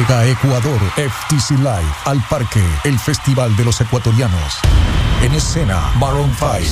Llega a Ecuador FTC Live al Parque, el Festival de los Ecuatorianos. En escena, Maroon 5,